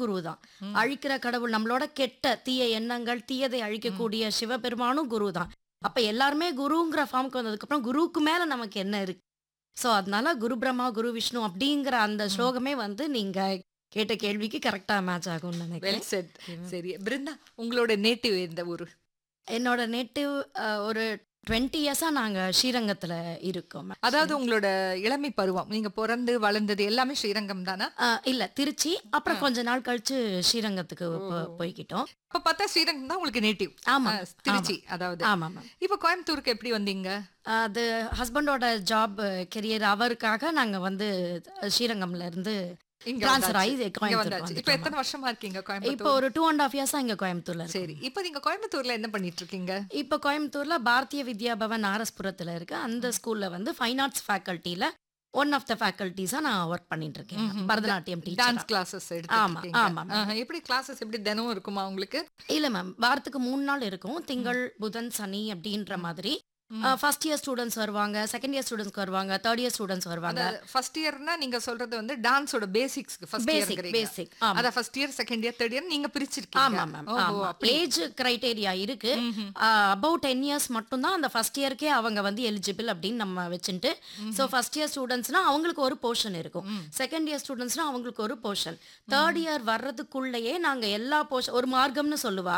குரு தான். அழிக்கிற கடவுள் நம்மளோட கெட்ட தீய எண்ணங்கள், தீயதை அழிக்கக்கூடிய சிவபெருமானும் குரு தான். அப்ப எல்லாருமே குருங்கிற ஃபார்முக்கு வந்ததுக்கப்புறம் குருவுக்கு மேல நமக்கு என்ன இருக்கு? ஸோ அதனால குரு பிரம்மா, குரு விஷ்ணு அப்படிங்கிற அந்த ஸ்லோகமே வந்து நீங்க கேட்ட கேள்விக்கு கரெக்ட்டா மேட்ச் ஆகும்னு வெல் நினைக்கிறேன். செட். சரி பிருந்தா, உங்களோட நேட்டிவ் எந்த ஊரு? என்னோட நேட்டிவ் ஒரு 20 இயர்ஸா நாங்க ஸ்ரீரங்கத்துல இருக்கோம். அதாவது உங்களோட இளமை பருவம், நீங்க பிறந்து வளர்ந்தது எல்லாமே ஸ்ரீரங்கம் தானா? இல்ல திருச்சி. அப்புறம் கொஞ்ச நாள் கழிச்சு ஸ்ரீரங்கத்துக்கு போய்க்கிட்டோம். இப்ப பார்த்தா ஸ்ரீரங்கம் தான் உங்களுக்கு நேட்டிவ். ஆமா, திருச்சி அதாவது. ஆமா மேம். இப்ப கோயம்புத்தூருக்கு எப்படி வந்தீங்க? அது ஹஸ்பண்டோட ஜாப் கெரியர் அவருக்காக நாங்க வந்து ஸ்ரீரங்கம்ல இருந்து இங்க ட்ரான்ஸ்ஃபர் வந்தாச்சு. ஆகி இங்க கோயம்புத்தூர் வந்தாச்சு. இப்ப வந்துட்டோம். எத்தனை வருஷமா இருக்கீங்க இப்போ கோயம்புத்தூர்? ஒரு 2.5 இயர்ஸா இங்க கோயம்புத்தூர்ல இருக்கோம். சரி, இப்ப நீங்க கோயம்புத்தூர்ல என்ன பண்ணிட்டு இருக்கீங்க? இப்போ கோயம்புத்தூர்ல பாரதிய வித்யா பவன் ஆர்எஸ்புரத்துல இருக்கு. அந்த ஸ்கூல்ல வந்து fine arts ஃபேக்கல்ட்டில one of the ஃபேக்கல்ட்டிஸா நான் ஒர்க் பண்ணிட்டு இருக்கேன். பரதநாட்டியம் டான்ஸ் டீச்சரா. கிளாஸஸ் ஆமா, எடுத்துட்டு ஆமா மேம். எப்படி கிளாஸஸ் எப்படி தினம் இருக்குமா உங்களுக்கு? இல்ல மேம். வாரத்துக்கு 3 நாள் இருக்கும். திங்கள், புதன், சனி அப்படின்ற மாதிரி. ஃபர்ஸ்ட் இயர் ஸ்டூடெண்ட்ஸ் வருவாங்க, செகண்ட் இயர் ஸ்டூடெண்ட்ஸ் வருவாங்க, தேர்ட் இயர் ஸ்டூடெண்ட்ஸ் வருவாங்க. ஃபர்ஸ்ட் இயர்னா நீங்க சொல்றது வந்து டான்ஸோட பேசிக்ஸ்க்கு ஃபர்ஸ்ட் பேசிக் இயர். பேசிக். ஆமா. அத first year, second year, third year நீங்க பிரிச்சிருக்கீங்க. ஆமா மேம். ஓஹோ, ஆமா. அப்படி. ஏஜ் கிரைட்டேரியா இருக்கு. அபவுட் 10 இயர்ஸ் மட்டும் தான் அந்த ஃபர்ஸ்ட் இயர்க்கே அவங்க வந்து எலிஜிபிள் அப்படின்னு நம்ம வச்சுட்டு. ஸோ ஃபர்ஸ்ட் இயர் ஸ்டூடெண்ட்ஸ்னா அவங்களுக்கு ஒரு போர்ஷன் இருக்கும். செகண்ட் இயர் ஸ்டூடெண்ட்ஸ்னா அவங்களுக்கு ஒரு போர்ஷன். தேர்ட் இயர் வர்றதுக்குள்ளேயே நாங்க எல்லா போர்ஷன் ஒரு மார்க்கம்னு சொல்லுவா.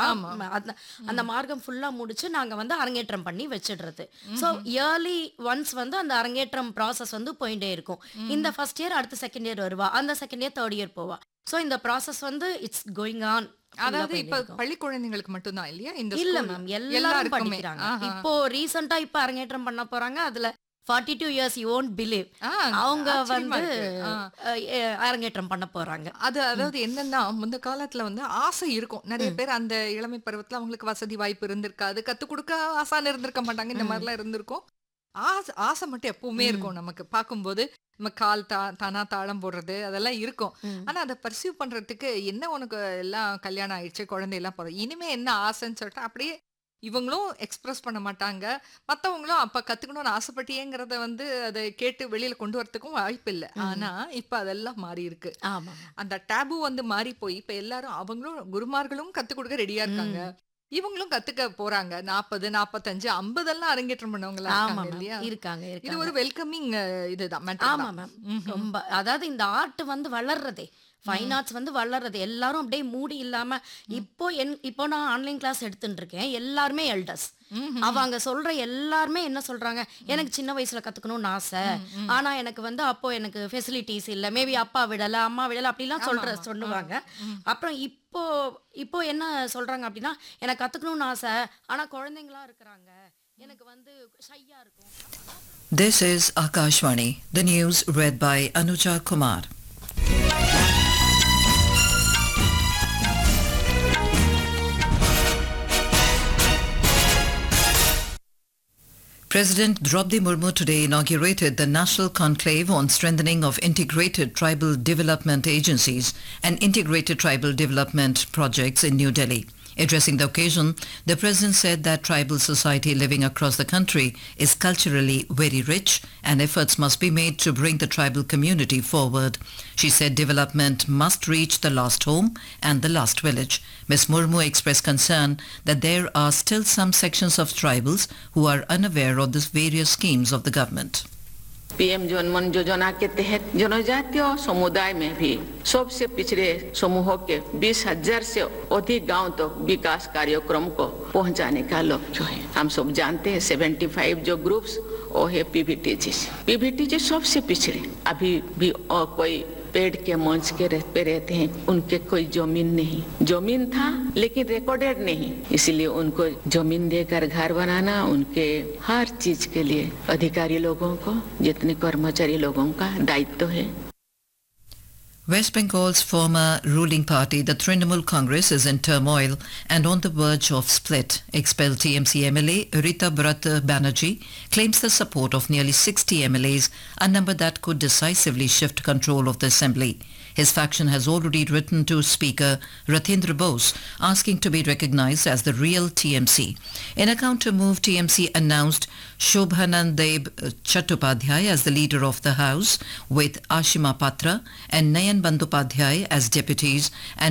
அந்த மார்க்கம் ஃபுல்லா முடிச்சு நாங்க வந்து அரங்கேற்றம் பண்ணி வச்சிடுறது. ஸோ இயர்லி ஒன்ஸ் வந்து அந்த அரங்கேற்றம் ப்ராசஸ் வந்து போயிட்டே இருக்கும். இந்த ஃபர்ஸ்ட் இயர் அடுத்த செகண்ட் இயர் வருவா, அந்த செகண்ட் இயர் தேர்ட் இயர் போவா. ஸோ இந்த ப்ராசஸ் வந்து இட்ஸ் கோயிங் ஆன். அதாவது இப்ப பள்ளி குழந்தைங்களுக்கு மட்டும் தான் இல்லையா இந்த இல்ல ஸ்கூல்? மேம், எல்லாரும் எல்லாருக்குமே. படிக்கிறாங்க. இப்போ ரீசெண்டா இப்ப அரங்கேற்றம் பண்ண போறாங்க. அதுல 42 இயர்ஸ் யூ won't believe அவங்க ஆச்சரியமா வந்து இருக்கு. அரங்கேற்றம் பண்ண போறாங்க. அதாவது என்னன்னா முந்த காலத்துல வந்து ஆசை இருக்கும். நிறைய பேர் அந்த இளமை பருவத்துல அவங்களுக்கு வசதி வாய்ப்பு இருந்திருக்காது, கத்து கொடுக்க ஆசான் இருந்திருக்க மாட்டாங்க, இந்த மாதிரிலாம் இருந்திருக்கும். ஆசை மட்டும் எப்பவுமே இருக்கும். நமக்கு பார்க்கும்போது நம்ம கால் தானா தாளம் போடுறது அதெல்லாம் இருக்கும். ஆனா அதை பர்சியூ பண்றதுக்கு என்ன உனக்கு எல்லாம் கல்யாணம் ஆயிடுச்சு, குழந்தையெல்லாம் போறோம், இனிமே என்ன ஆசைன்னு சொல்லிட்டு அப்படியே இவங்களும் எக்ஸ்பிரஸ் பண்ண மாட்டாங்க. மற்றவங்களும் அப்ப கத்துக்கணும்னு ஆசைப்பட்டியேங்கிறத வந்து அதை கேட்டு வெளியில கொண்டு வரதுக்கும் வாய்ப்பு இல்லை. ஆனா இப்ப அதெல்லாம் மாறி இருக்கு. ஆமா. அந்த டேபு வந்து மாறி போய் இப்ப எல்லாரும் அவங்களும் குருமார்களும் கத்து கொடுக்க ரெடியா இருக்காங்க. இவங்களும் கத்துக்க போறாங்க. 40, 45, 50 எல்லாம் அரங்கேற்றம் பண்ணவங்களா ஆமா இருக்காங்க மேம். இல்லையா? இருக்காங்க இது இருக்காங்க. ஒரு வெல்கமிங் இதுதான் matter ஆமா தான். மேம். ரொம்ப அதாவது இந்த ஆர்ட் வந்து வளர்றதே, ஃபைன் ஆர்ட்ஸ் வந்து வளர்றது எல்லாரும் அப்படியே மூடி இல்லாம இப்போ நான் ஆன்லைன் கிளாஸ் எடுத்துட்டு இருக்கேன். எல்லாருமே எல்டர்ஸ். அவங்க சொல்ற எல்லாருமே என்ன சொல்றாங்க, எனக்கு சின்ன வயசுல கத்துக்கணும்னு ஆசை, ஆனா எனக்கு வந்து அப்போ எனக்கு ஃபெசிலிட்டிஸ் இல்ல, மேபி அப்பா விடல, அம்மா விடல, அப்படிலாம் சொல்லுவாங்க. அப்புறம் இப்போ என்ன சொல்றாங்க அப்படின்னா, எனக்கு கத்துக்கணும்னு ஆசை, ஆனா குழந்தைங்களா இருக்கிறாங்க, எனக்கு வந்து ஷையா இருக்கும். This is Akashvani. The news read by Anuja Kumar. President Draupadi Murmu today inaugurated the National Conclave on Strengthening of Integrated Tribal Development Agencies and Integrated Tribal Development Projects in New Delhi. Addressing the occasion, the President said that tribal society living across the country is culturally very rich and efforts must be made to bring the tribal community forward. She said development must reach the last home and the last village. Ms. Murmu expressed concern that there are still some sections of tribals who are unaware of the various schemes of the government. PM जनमन योजना के तहत जनजातीय समुदाय में भी सबसे पिछड़े समूहों के 20,000 से अधिक गांव तक विकास कार्यक्रम को पहुंचाने का लक्ष्य है। हम सब जानते हैं 75 जो ग्रुप्स वो है पीवीटीजी सबसे पिछड़े, अभी भी और कोई पेड़ के मंच के पे रहते हैं, उनके कोई जमीन था लेकिन रिकॉर्डेड नहीं, इसलिए उनको जमीन देकर घर बनाना उनके हर चीज के लिए अधिकारी लोगों को, जितने कर्मचारी लोगों का दायित्व है। West Bengal's former ruling party, the Trinamool Congress, is in turmoil and on the verge of split. Expelled TMC MLA Rita Bharat Banerjee claims the support of nearly 60 MLAs, a number that could decisively shift control of the assembly. His faction has already written to Speaker Rathendra Bose asking to be recognized as the real TMC. In a counter-move, TMC announced Shobhanandeb Chattopadhyay as the leader of the House, with Ashima Patra and Nayan Bandyopadhyay as deputies, and